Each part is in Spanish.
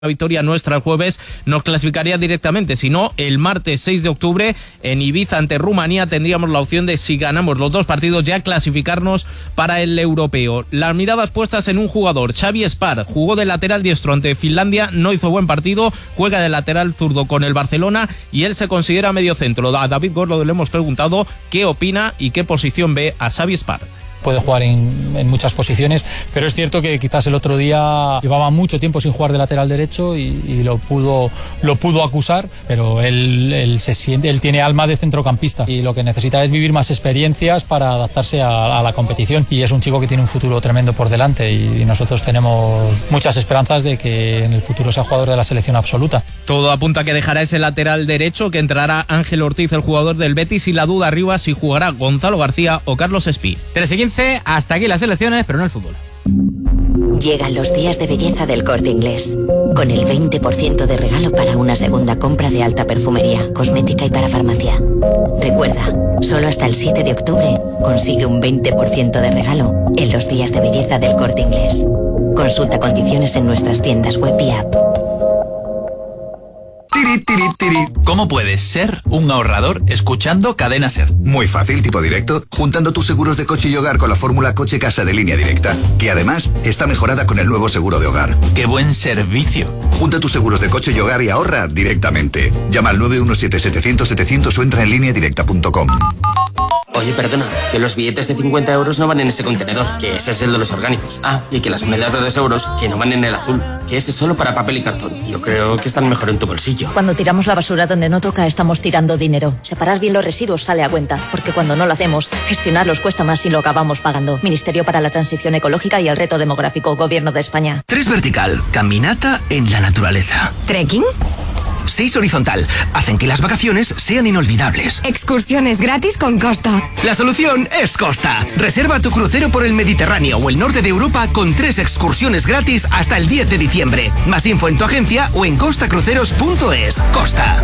victoria nuestra el jueves nos clasificaría directamente. Si no, el martes 6 de octubre en Ibiza ante Rumanía tendríamos la opción de, si ganamos los dos partidos, ya clasificarnos para el europeo. Las miradas puestas en un jugador, Xavi Spar, jugó de lateral diestro ante Finlandia, no hizo buen partido, juega de lateral zurdo con el Barcelona y él se considera medio centro. A David Gordo le hemos preguntado qué opina y qué posición ve a Xavi Spar. Puede jugar en muchas posiciones, pero es cierto que quizás el otro día llevaba mucho tiempo sin jugar de lateral derecho y lo pudo acusar, pero él tiene alma de centrocampista y lo que necesita es vivir más experiencias para adaptarse a la competición, y es un chico que tiene un futuro tremendo por delante y nosotros tenemos muchas esperanzas de que en el futuro sea jugador de la selección absoluta. Todo apunta a que dejará ese lateral derecho, que entrará Ángel Ortiz, el jugador del Betis, y la duda arriba si jugará Gonzalo García o Carlos Espí. 3-15, hasta aquí las elecciones, pero no el fútbol. Llegan los días de belleza del Corte Inglés, con el 20% de regalo para una segunda compra de alta perfumería, cosmética y para farmacia. Recuerda, solo hasta el 7 de octubre consigue un 20% de regalo en los días de belleza del Corte Inglés. Consulta condiciones en nuestras tiendas web y app. ¿Cómo puedes ser un ahorrador escuchando Cadena Ser? Muy fácil, tipo directo, juntando tus seguros de coche y hogar con la fórmula Coche Casa de Línea Directa, que además está mejorada con el nuevo seguro de hogar. ¡Qué buen servicio! Junta tus seguros de coche y hogar y ahorra directamente. Llama al 917-700-700 o entra en lineadirecta.com. Oye, perdona, que los billetes de 50 euros no van en ese contenedor, que ese es el de los orgánicos. Ah, y que las monedas de 2 euros, que no van en el azul, que ese es solo para papel y cartón. Yo creo que están mejor en tu bolsillo. Cuando tiramos la basura donde no toca, estamos tirando dinero. Separar bien los residuos sale a cuenta, porque cuando no lo hacemos, gestionarlos cuesta más y lo acabamos pagando. Ministerio para la Transición Ecológica y el Reto Demográfico, Gobierno de España. 3 vertical, caminata en la naturaleza. ¿Trekking? 6 horizontal, hacen que las vacaciones sean inolvidables. Excursiones gratis con Costa. La solución es Costa. Reserva tu crucero por el Mediterráneo o el norte de Europa con 3 excursiones gratis hasta el 10 de diciembre. Más info en tu agencia o en costacruceros.es. Costa.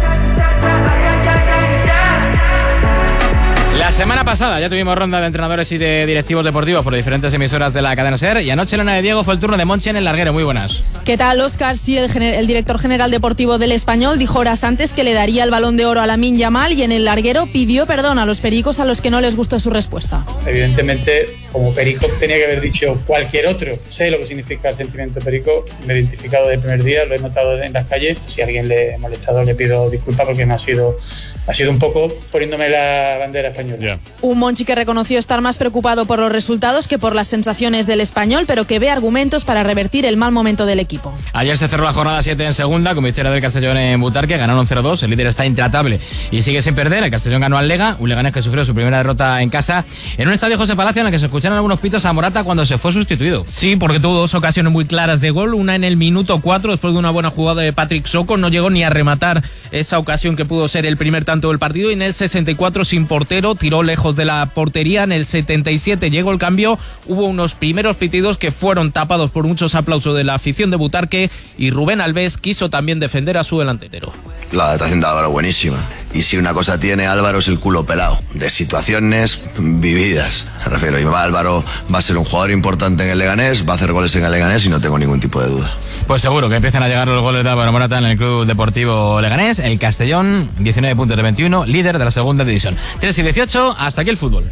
La semana pasada ya tuvimos ronda de entrenadores y de directivos deportivos por diferentes emisoras de la cadena SER, y anoche en Luna de Diego fue el turno de Monchi en el larguero. Muy buenas. ¿Qué tal, Óscar? Sí, el director general deportivo del Español dijo horas antes que le daría el Balón de Oro a Lamine Yamal, y en el larguero pidió perdón a los pericos a los que no les gustó su respuesta. Evidentemente, como perico tenía que haber dicho cualquier otro. Sé lo que significa el sentimiento perico, me he identificado desde el primer día, lo he notado en las calles. Si a alguien le he molestado, le pido disculpas porque no ha sido un poco poniéndome la bandera española. Yeah. Un Monchi que reconoció estar más preocupado por los resultados que por las sensaciones del Español, pero que ve argumentos para revertir el mal momento del equipo. Ayer se cerró la jornada 7 en segunda, con victoria del Castellón en Butarque, ganaron 0-2, el líder está intratable y sigue sin perder. El Castellón ganó al Lega, un Leganés que sufrió su primera derrota en casa, en un estadio José Palacio en el que se escucharon algunos pitos a Morata cuando se fue sustituido. Sí, porque tuvo 2 ocasiones muy claras de gol, una en el minuto 4, después de una buena jugada de Patrick Soko, no llegó ni a rematar esa ocasión que pudo ser el primer tanto del partido, y en el 64 sin portero, tiró lejos de la portería. En el 77 llegó el cambio, hubo unos primeros pitidos que fueron tapados por muchos aplausos de la afición de Butarque, y Rubén Alves quiso también defender a su delantero. La adaptación de Álvaro buenísima, y si una cosa tiene Álvaro es el culo pelado, de situaciones vividas, me refiero. Y Álvaro va a ser un jugador importante en el Leganés, va a hacer goles en el Leganés y no tengo ningún tipo de duda. Pues seguro que empiezan a llegar los goles de Álvaro Morata en el Club Deportivo Leganés. El Castellón, 19 puntos de 21, líder de la segunda división. 3-18, hasta aquí el fútbol.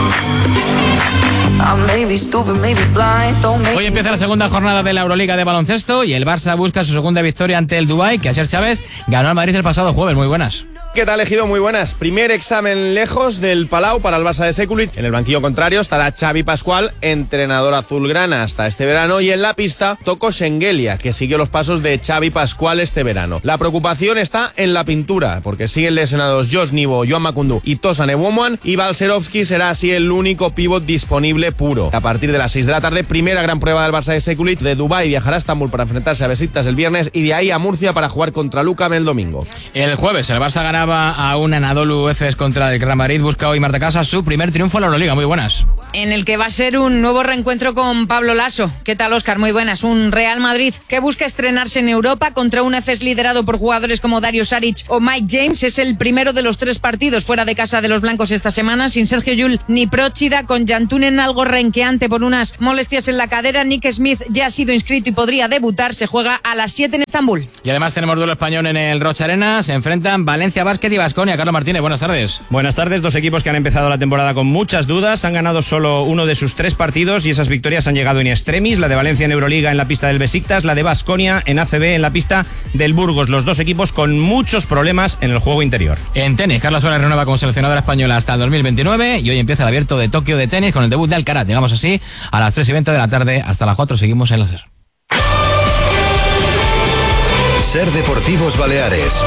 Hoy empieza la segunda jornada de la Euroliga de baloncesto y el Barça busca su segunda victoria ante el Dubái, que Asier Chávez ganó al Madrid el pasado jueves. Muy buenas. ¿Qué tal, Ejido? Muy buenas. Primer examen lejos del Palau para el Barça de Sekulic. En el banquillo contrario estará Xavi Pascual, entrenador azulgrana hasta este verano, y en la pista Toko Shengelia, que siguió los pasos de Xavi Pascual este verano. La preocupación está en la pintura, porque siguen lesionados Josh Nivo, Joan Makundu y Tosan Ewomwan, y Balcerovski será así el único pívot disponible puro. A partir de las 6 de la tarde, primera gran prueba del Barça de Sekulic. De Dubái viajará a Estambul para enfrentarse a Besiktas el viernes, y de ahí a Murcia para jugar contra Lucam el domingo. El jueves el Barça ganaba enfrentaba a un Anadolu Efes contra el Real Madrid. Busca hoy Marta Casas su primer triunfo en la Euroliga. Muy buenas. En el que va a ser un nuevo reencuentro con Pablo Lasso. ¿Qué tal, Óscar? Muy buenas. Un Real Madrid que busca estrenarse en Europa contra un Efes liderado por jugadores como Dario Saric o Mike James. Es el primero de los 3 partidos fuera de casa de los blancos esta semana, sin Sergio Llull ni Próchida, con Jantunen algo renqueante por unas molestias en la cadera. Nick Smith ya ha sido inscrito y podría debutar. Se juega a las 7 en Estambul. Y además tenemos duelo español en el Rocha Arena. Se enfrentan Valencia Basket y Baskonia. Carlos Martínez, buenas tardes. Buenas tardes. 2 equipos que han empezado la temporada con muchas dudas. Han ganado solo uno de sus 3 partidos y esas victorias han llegado in extremis. La de Valencia en Euroliga en la pista del Besiktas, la de Baskonia en ACB en la pista del Burgos. Los 2 equipos con muchos problemas en el juego interior. En tenis, Carla Suárez renueva como seleccionadora española hasta el 2029 y hoy empieza el Abierto de Tokio de tenis con el debut de Alcaraz. Llegamos así a las 3:20 de la tarde. Hasta las 4 seguimos en la SER. SER Deportivos Baleares.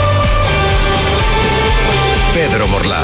Pedro Morlá.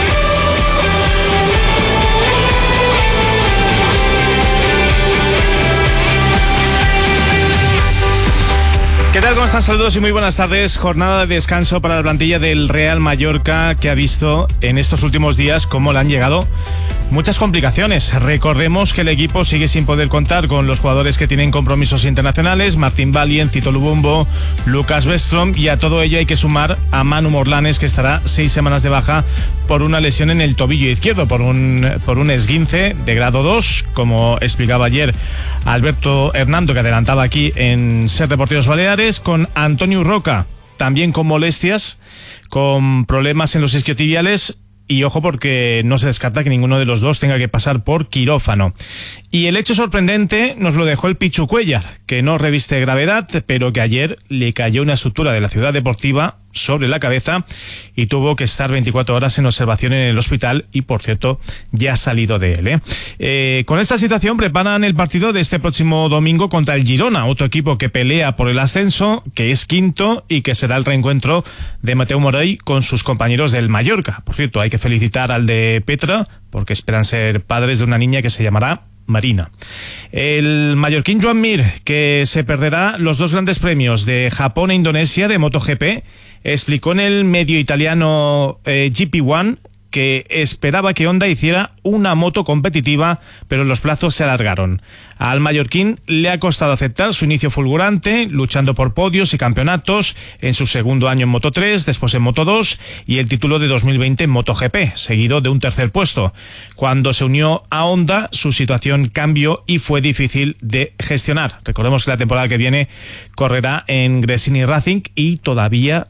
¿Qué tal? ¿Cómo están? Saludos y muy buenas tardes. Jornada de descanso para la plantilla del Real Mallorca, que ha visto en estos últimos días cómo le han llegado muchas complicaciones. Recordemos que el equipo sigue sin poder contar con los jugadores que tienen compromisos internacionales: Martín Valien, Cito Lubumbo, Lucas Westrom, y a todo ello hay que sumar a Manu Morlanes, que estará 6 semanas de baja por una lesión en el tobillo izquierdo, por un esguince de grado 2, como explicaba ayer Alberto Hernando, que adelantaba aquí en SER Deportivos Baleares, con Antonio Roca, también con molestias, con problemas en los isquiotibiales. Y ojo, porque no se descarta que ninguno de los dos tenga que pasar por quirófano. Y el hecho sorprendente nos lo dejó el Pichu Cuéllar, que no reviste gravedad, pero que ayer le cayó una estructura de la Ciudad Deportiva sobre la cabeza y tuvo que estar 24 horas en observación en el hospital y, por cierto, ya ha salido de él. Con esta situación preparan el partido de este próximo domingo contra el Girona, otro equipo que pelea por el ascenso, que es quinto y que será el reencuentro de Mateu Morey con sus compañeros del Mallorca. Por cierto, hay que felicitar al de Petra porque esperan ser padres de una niña que se llamará Marina. El mallorquín Joan Mir, que se perderá los 2 grandes premios de Japón e Indonesia de MotoGP, explicó en el medio italiano GP1 que esperaba que Honda hiciera una moto competitiva, pero los plazos se alargaron. Al mallorquín le ha costado aceptar su inicio fulgurante, luchando por podios y campeonatos en su segundo año en Moto3, después en Moto2 y el título de 2020 en MotoGP, seguido de un tercer puesto. Cuando se unió a Honda, su situación cambió y fue difícil de gestionar. Recordemos que la temporada que viene correrá en Gresini Racing y todavía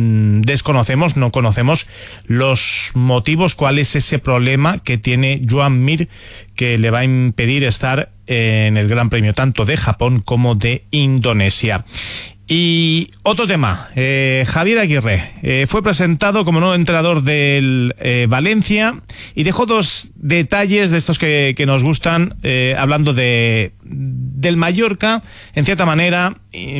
no conocemos los motivos, cuál es ese problema que tiene Joan Mir que le va a impedir estar en el Gran Premio tanto de Japón como de Indonesia. Y otro tema, Javier Aguirre fue presentado como nuevo entrenador del Valencia y dejó 2 detalles de estos que nos gustan, hablando del Mallorca, en cierta manera,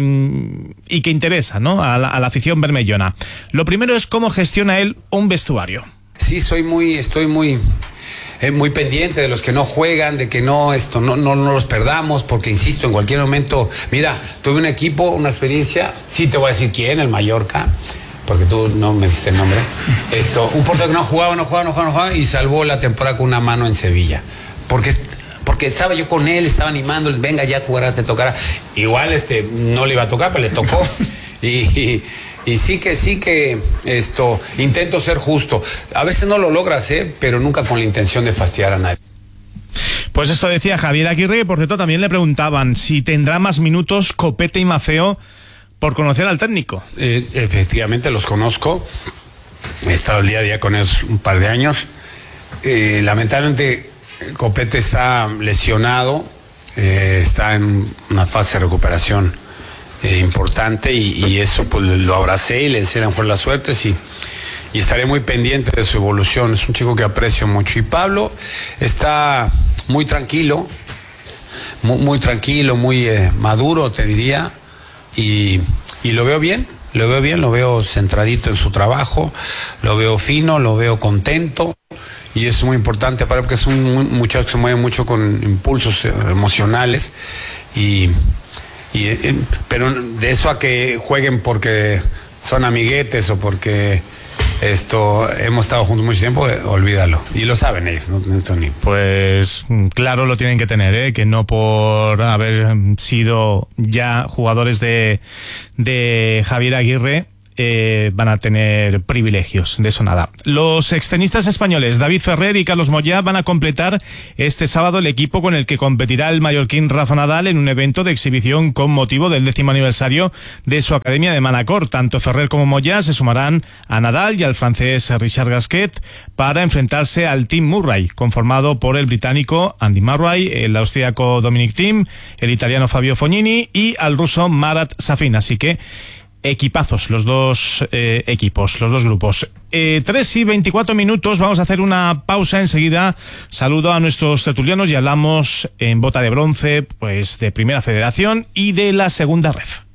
y que interesa, ¿no?, a la afición bermellona. Lo primero es cómo gestiona él un vestuario. Sí, estoy muy pendiente de los que no juegan, de que no los perdamos, porque insisto, en cualquier momento, mira, tuve un equipo, una experiencia, sí te voy a decir quién, el Mallorca, porque tú no me diste el nombre, un portero que no jugaba y salvó la temporada con una mano en Sevilla, porque estaba yo con él, estaba animándoles, venga ya, jugará, te tocará. Igual no le iba a tocar, pero le tocó. Y sí que intento ser justo. A veces no lo logras, pero nunca con la intención de fastidiar a nadie. Pues esto decía Javier Aguirre. Por cierto, también le preguntaban si tendrá más minutos Copete y Maceo por conocer al técnico. Efectivamente los conozco. He estado el día a día con ellos un par de años. Lamentablemente Copete está lesionado, está en una fase de recuperación importante y eso pues lo abracé y le deseé la mejor de las suertes y estaré muy pendiente de su evolución. Es un chico que aprecio mucho. Y Pablo está muy tranquilo, muy tranquilo, muy maduro, te diría, y lo veo bien, lo veo centradito en su trabajo, lo veo fino, lo veo contento. Y es muy importante para él porque es un muchacho que se mueve mucho con impulsos emocionales pero de eso a que jueguen porque son amiguetes o porque hemos estado juntos mucho tiempo, olvídalo. Y lo saben ellos, no ni. Pues claro lo tienen que tener, que no por haber sido ya jugadores de Javier Aguirre van a tener privilegios, de eso nada. Los extenistas españoles David Ferrer y Carlos Moyá van a completar este sábado el equipo con el que competirá el mallorquín Rafa Nadal en un evento de exhibición con motivo del 10º aniversario de su academia de Manacor. Tanto Ferrer como Moyá se sumarán a Nadal y al francés Richard Gasquet para enfrentarse al Team Murray, conformado por el británico Andy Murray, el austríaco Dominic Thiem, el italiano Fabio Fognini y al ruso Marat Safin. Así que equipazos los dos equipos, los dos grupos. 3:24, vamos a hacer una pausa enseguida. Saludo a nuestros tertulianos y hablamos en Bota de Bronce, pues de Primera Federación y de la Segunda Ref.